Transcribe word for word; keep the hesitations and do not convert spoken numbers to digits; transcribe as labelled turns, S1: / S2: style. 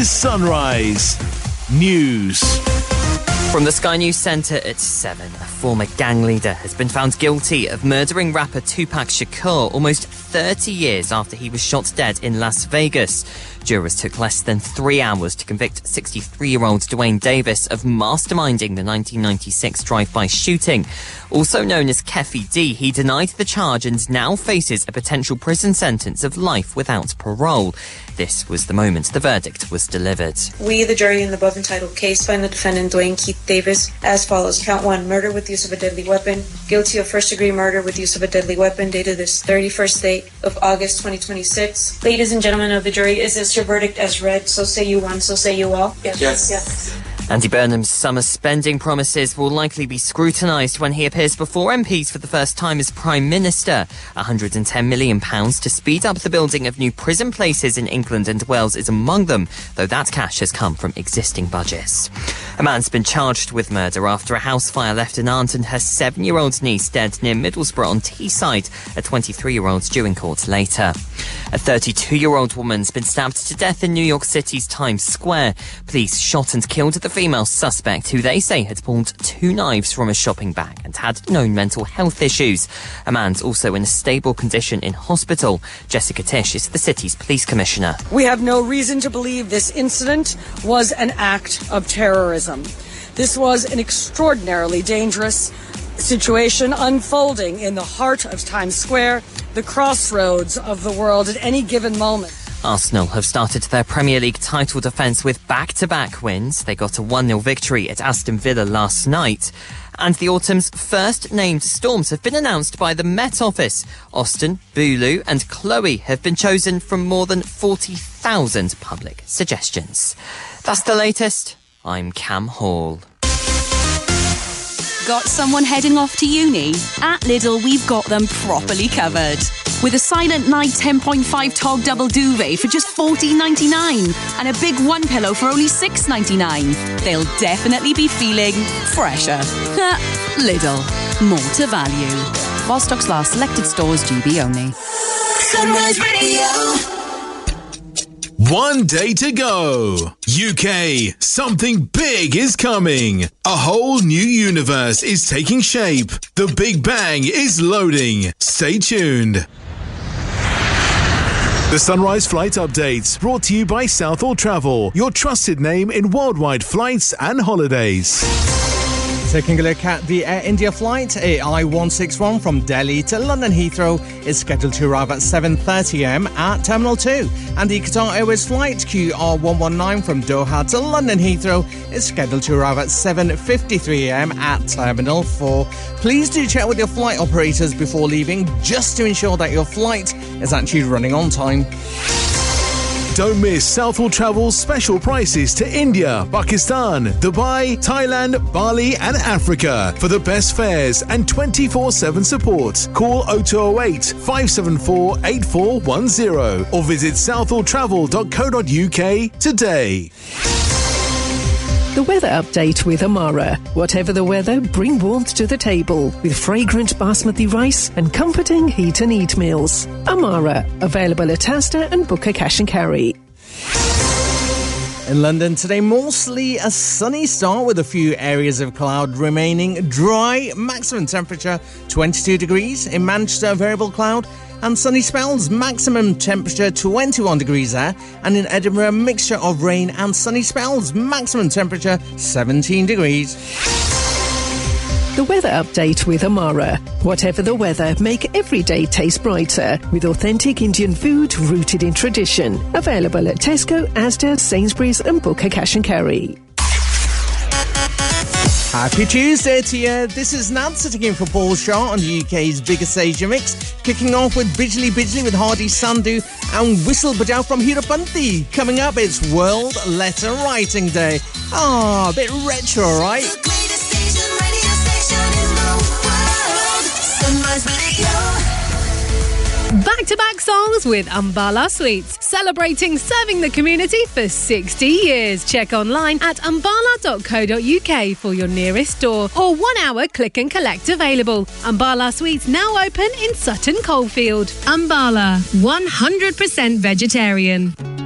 S1: is Sunrise News.
S2: From the Sky News Centre at seven, a former gang leader has been found guilty of murdering rapper Tupac Shakur almost thirty years after he was shot dead in Las Vegas. Jurors took less than three hours to convict sixty-three-year-old Dwayne Davis of masterminding the nineteen ninety-six drive-by shooting. Also known as Keffi D, he denied the charge and now faces a potential prison sentence of life without parole. This was the moment the verdict was delivered.
S3: We, the jury in the above entitled case, find the defendant Dwayne Keith Davis as follows. Count one, murder with use of a deadly weapon. Guilty of first-degree murder with use of a deadly weapon, dated this thirty-first day of August twenty twenty-six. Ladies and gentlemen of the jury, is this your verdict as read? So say you one, so say you all. Yes.
S4: Yes.
S3: yes.
S2: Andy Burnham's summer spending promises will likely be scrutinised when he appears before M Ps for the first time as Prime Minister. one hundred ten million pounds to speed up the building of new prison places in England and Wales is among them, though that cash has come from existing budgets. A man's been charged with murder after a house fire left an aunt and her seven-year-old niece dead near Middlesbrough on Teesside. A twenty-three-year-old's due in court later. A thirty-two-year-old woman's been stabbed to death in New York City's Times Square. Police shot and killed the female suspect, who they say had pulled two knives from a shopping bag and had known mental health issues. A man's also in a stable condition in hospital. Jessica Tish is the city's police commissioner.
S5: We have no reason to believe this incident was an act of terrorism. This was an extraordinarily dangerous situation unfolding in the heart of Times Square, the crossroads of the world at any given moment.
S2: Arsenal have started their Premier League title defence with back-to-back wins. They got a one nil victory at Aston Villa last night. And the autumn's first named storms have been announced by the Met Office. Austin, Bulu and Chloe have been chosen from more than forty thousand public suggestions. That's the latest. I'm Cam Hall.
S6: Got someone heading off to uni? At Lidl, we've got them properly covered. With a Silent Night ten point five Tog Double Duvet for just fourteen ninety-nine and a big one pillow for only six ninety-nine. They'll definitely be feeling fresher. Lidl, more to value. While stocks last, selected stores, G B only.
S1: Sunrise Radio. One day to go. U K, something big is coming. A whole new universe is taking shape. The Big Bang is loading. Stay tuned. The Sunrise Flight Update, brought to you by Southall Travel, your trusted name in worldwide flights and holidays.
S7: Taking a look at the Air India flight, A I one sixty-one from Delhi to London Heathrow is scheduled to arrive at seven thirty a m at Terminal two. And the Qatar Airways flight Q R one nineteen from Doha to London Heathrow is scheduled to arrive at seven fifty-three a m at Terminal four. Please do check with your flight operators before leaving, just to ensure that your flight is actually running on time.
S1: Don't miss Southall Travel's special prices to India, Pakistan, Dubai, Thailand, Bali and Africa. For the best fares and twenty-four seven support, call oh two oh eight, five seven four, eight four one oh or visit southall travel dot co dot u k today.
S8: The weather update with Amara. Whatever the weather, bring warmth to the table with fragrant basmati rice and comforting heat and eat meals. Amara, available at Asda and Booker Cash and Carry.
S7: In London today, mostly a sunny start with a few areas of cloud remaining dry. Maximum temperature twenty-two degrees. In Manchester, variable cloud and sunny spells. Maximum temperature twenty-one degrees there. And in Edinburgh, a mixture of rain and sunny spells. Maximum temperature seventeen degrees.
S8: The weather update with Amara. Whatever the weather, make every day taste brighter with authentic Indian food rooted in tradition. Available at Tesco, Asda, Sainsbury's and Booker Cash and Carry.
S7: Happy Tuesday to you. This is Nad sitting in for Paul Shaw on the U K's biggest Asia mix. Kicking off with Bijli Bijli with Hardy Sandhu and Whistle Bajao from Hirapanti. Coming up, it's World Letter Writing Day. Ah, oh, a bit retro, right?
S9: Back-to-back songs with Ambala Sweets, celebrating serving the community for sixty years. Check online at ambala dot co dot u k for your nearest store or one-hour click and collect available. Ambala Sweets now open in Sutton Coldfield. Ambala, one hundred percent vegetarian.